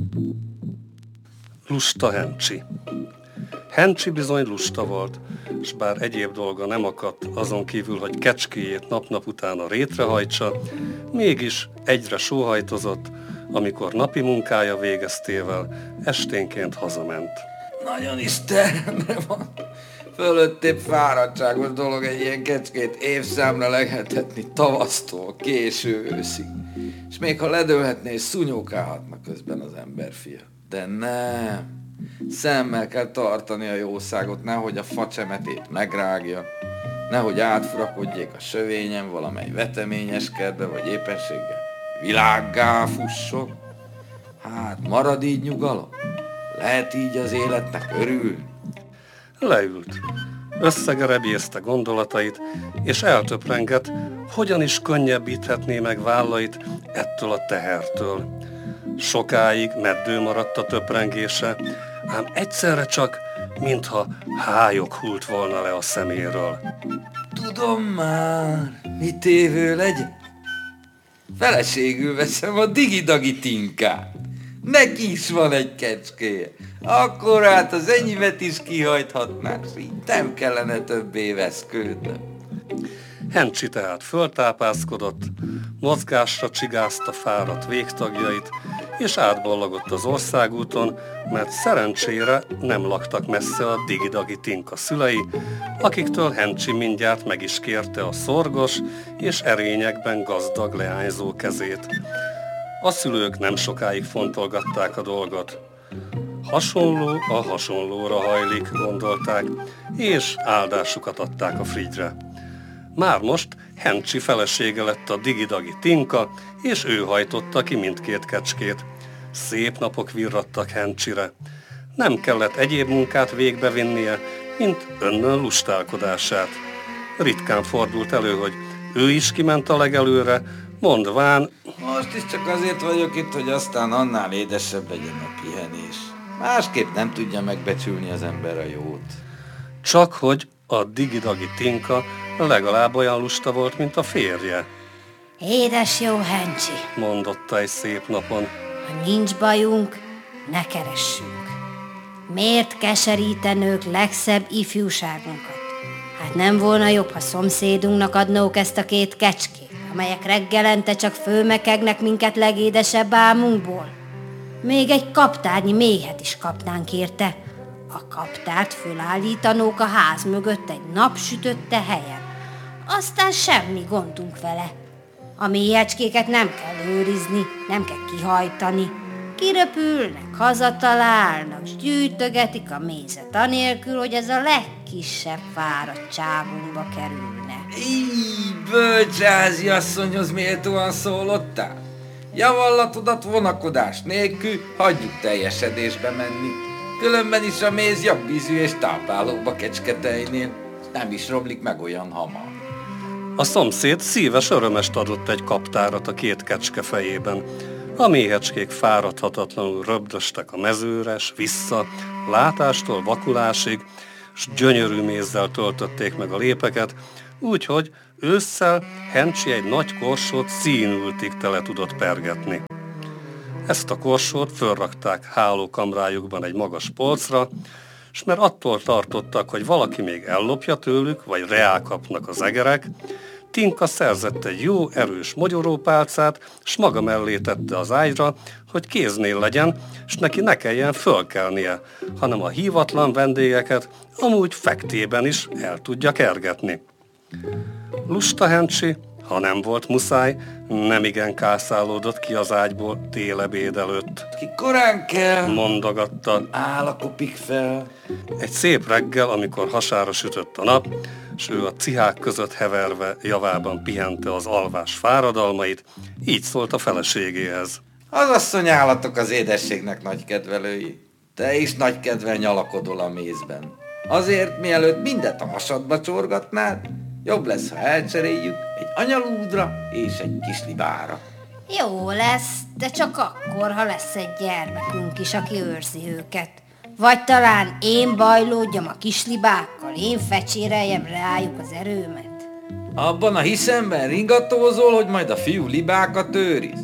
Lusta Hencsi. Hencsi bizony lusta volt, s bár egyéb dolga nem akadt, azon kívül, hogy kecskéjét nap-nap után a rétre hajtsa, mégis egyre sóhajtozott, amikor napi munkája végeztével esténként hazament. Nagyon is terhemre van. Fölöttébb fáradtságos dolog egy ilyen kecskét évszámra lehetetni tavasztól késő őszig. És még ha ledőlhetné, és szúnyókálhatna közben az emberfia. De nem. Szemmel kell tartani a jószágot, nehogy a facsemetét megrágja, nehogy átfurakodjék a sövényen valamely veteményes kertbe, vagy éppenséggel világgá fusson. Hát marad így nyugalom? Lehet így az életnek örülni? Leült, összegerebjézte gondolatait, és eltöprengett, hogyan is könnyebbíthetné meg vállait ettől a tehertől. Sokáig meddő maradt a töprengése, ám egyszerre csak, mintha hályog hult volna le a szeméről. Tudom már, mi tévő legyen. Feleségül veszem a Digi-Dagi Tinkát. Neki is van egy kecskéje. Akkor hát az enyémet is kihajthatnák, így nem kellene többé veszkődnöm. Hencsi tehát föltápászkodott, mozgásra csigázta fáradt végtagjait, és átballagott az országúton, mert szerencsére nem laktak messze a Digi-Dagi Tinka szülei, akiktől Hencsi mindjárt meg is kérte a szorgos és erényekben gazdag leányzó kezét. A szülők nem sokáig fontolgatták a dolgot. Hasonló a hasonlóra hajlik, gondolták, és áldásukat adták a Frigyre. Már most Hencsi felesége lett a Digi-Dagi Tinka, és ő hajtotta ki mindkét kecskét. Szép napok virradtak Hencsire. Nem kellett egyéb munkát végbevinnie, mint önnön lustálkodását. Ritkán fordult elő, hogy ő is kiment a legelőre, mondván: most is csak azért vagyok itt, hogy aztán annál édesebb legyen a pihenés. Másképp nem tudja megbecsülni az ember a jót. Csak hogy a Digi-Dagi Tinka legalább olyan lusta volt, mint a férje. Édes jó Hencsi, mondotta egy szép napon. ha nincs bajunk, ne keressünk. Miért keserítenők legszebb ifjúságunkat? Hát nem volna jobb, ha szomszédunknak adnók ezt a két kecskét, amelyek reggelente csak fölmekegnek minket legédesebb álmunkból? Még egy kaptárnyi méhet is kapnánk érte. A kaptárt fölállítanók a ház mögött egy napsütötte helyen. Aztán semmi gondunk vele. A méhecskéket nem kell őrizni, nem kell kihajtani. Kiröpülnek, hazatalálnak, s gyűjtögetik a mézet anélkül, hogy ez a legkisebb fáradtságunkba kerülne. Így, bölcsázi asszonyhoz méltóan szólottál? Javallatodat vonakodás nélkül hagyjuk teljesedésbe menni. Különben is a méz jobb ízű és táplálóbb a kecsketejnél. Nem is romlik meg olyan hamar. A szomszéd szíves örömest adott egy kaptárat a két kecske fejében. A méhecskék fáradhatatlanul röbdöstek a mezőre, s vissza, látástól vakulásig, s gyönyörű mézzel töltötték meg a lépeket, úgyhogy ősszel Hencsi egy nagy korsót színültig tele tudott pergetni. Ezt a korsót fölrakták hálókamrájukban egy magas polcra, s mert attól tartottak, hogy valaki még ellopja tőlük, vagy reálkapnak az egerek, Tinka szerzett egy jó, erős mogyorópálcát, s maga mellé tette az ágyra, hogy kéznél legyen, s neki ne kelljen fölkelnie, hanem a hívatlan vendégeket amúgy fektében is el tudja kergetni. Lusta Hencsi, ha nem volt muszáj, nemigen kászálódott ki az ágyból délebéd előtt. Ki korán kell, mondogatta, áll a kopik fel. Egy szép reggel, amikor hasára sütött a nap, s ő a cihák között heverve javában pihente az alvás fáradalmait, így szólt a feleségéhez. Az asszony állatok az édességnek nagy kedvelői. Te is nagy kedvel nyalakodol a mézben. Azért, mielőtt mindent a hasadba csorgatnád, jobb lesz, ha elcseréljük egy anyalúdra és egy kislibára. Jó lesz, de csak akkor, ha lesz egy gyermekünk is, aki őrzi őket. Vagy talán én bajlódjam a kislibákkal, én fecséreljem rájuk az erőmet. Abban a hiszemben ringatózol, hogy majd a fiú libákat őriz.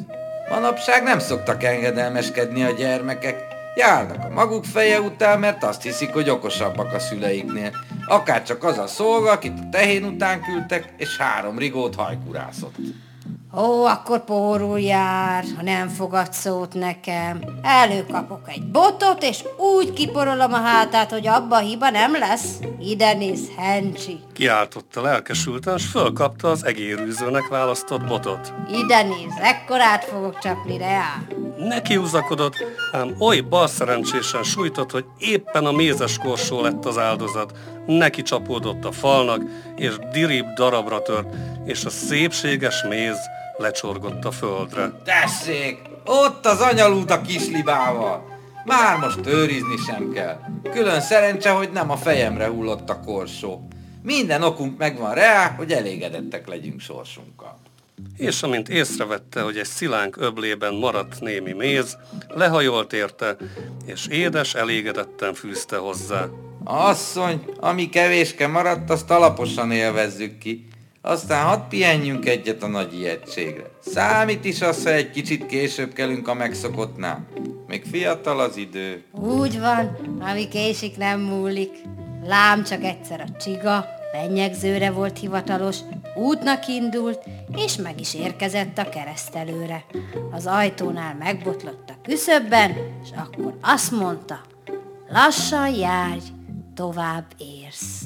Manapság nem szoktak engedelmeskedni a gyermekek. Járnak a maguk feje után, mert azt hiszik, hogy okosabbak a szüleiknél. Akárcsak az a szolga, akit a tehén után küldtek, és 3 rigót hajkurászott. Ó, akkor pórul jár, ha nem fogad szót nekem. Előkapok egy botot, és úgy kiporolom a hátát, hogy abba hiba nem lesz. Ide néz, Hencsi. Kiáltotta lelkesülten, s fölkapta az egérűzőnek választott botot. Ide néz, ekkorát fogok csapni, Reál. Neki húzakodott, ám oly balszerencsésen sújtott, hogy éppen a mézes korsó lett az áldozat. Neki csapódott a falnak, és dirib darabra tört, és a szépséges méz lecsorgott a földre. Tessék, ott az anyalút a kislibával. Már most őrizni sem kell. Külön szerencse, hogy nem a fejemre hullott a korsó. Minden okunk megvan rá, hogy elégedettek legyünk sorsunkkal. És amint észrevette, hogy egy szilánk öblében maradt némi méz, lehajolt érte, és édes elégedetten fűzte hozzá. Asszony, ami kevéske maradt, azt alaposan élvezzük ki. Aztán hadd pihenjünk egyet a nagy ijegységre. Számít is az, ha egy kicsit később kelünk a megszokottnál. Még fiatal az idő. Úgy van, ami késik nem múlik. Lám csak egyszer a csiga, benyegzőre volt hivatalos, útnak indult, és meg is érkezett a keresztelőre. Az ajtónál megbotlott a küszöbben, és akkor azt mondta, lassan járj, tovább érsz.